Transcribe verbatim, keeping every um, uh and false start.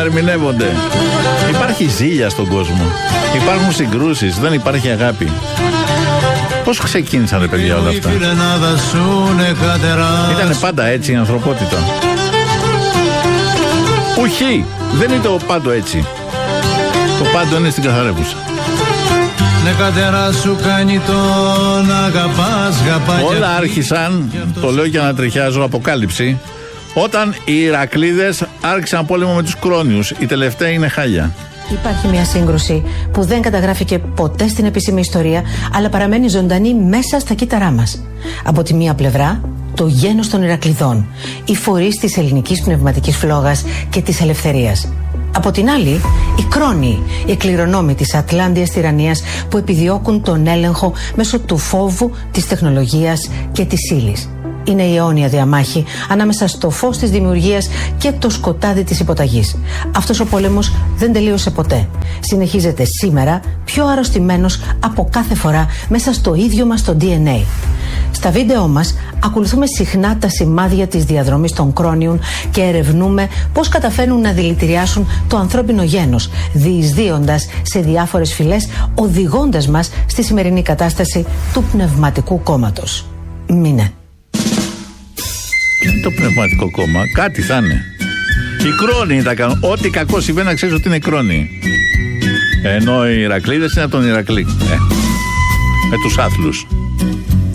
παρερμηνεύονται. Υπάρχει ζήλια στον κόσμο. Υπάρχουν συγκρούσεις, δεν υπάρχει αγάπη. Πώς ξεκίνησαν ρε παιδιά όλα αυτά? Ήτανε πάντα έτσι η ανθρωπότητα? Ουχή, δεν είναι το πάντο έτσι. Το πάντο είναι στην καθαρεύουσα. Όλα άρχισαν, το λέω για να τριχιάζω, αποκάλυψη, όταν οι Ηρακλήδες άρχισαν πόλεμο με τους Κρόνιους. Η τελευταία είναι χάλια. Υπάρχει μια σύγκρουση που δεν καταγράφηκε ποτέ στην επίσημη ιστορία, αλλά παραμένει ζωντανή μέσα στα κύτταρά μας. Από τη μία πλευρά, το γένος των Ηρακλειδών, οι φορείς της ελληνικής πνευματικής φλόγας και της ελευθερίας. Από την άλλη, οι Κρόνιοι, οι εκκληρονόμοι της Ατλάντιας τυραννίας που επιδιώκουν τον έλεγχο μέσω του φόβου, της τεχνολογίας και της ύλης. Είναι η αιώνια διαμάχη ανάμεσα στο φως της δημιουργίας και το σκοτάδι της υποταγής. Αυτός ο πόλεμος δεν τελείωσε ποτέ. Συνεχίζεται σήμερα πιο αρρωστημένος από κάθε φορά μέσα στο ίδιο μας το ντι εν έι. Στα βίντεο μας ακολουθούμε συχνά τα σημάδια της διαδρομής των Κρόνιων και ερευνούμε πώς καταφέρνουν να δηλητηριάσουν το ανθρώπινο γένος, διεισδύοντας σε διάφορες φυλές, οδηγώντας μας στη σημερινή κατάσταση του πνευματικού κόμματος. Μείνε. Ποιο είναι το πνευματικό κόμμα? Κάτι θα είναι. Οι Κρόνιοι τα κάνουν. Ό,τι κακό συμβαίνει να ξέρεις ότι είναι Κρόνιοι. Ενώ οι Ηρακλήδες είναι από τον Ηρακλή. Ε, με τους άθλους.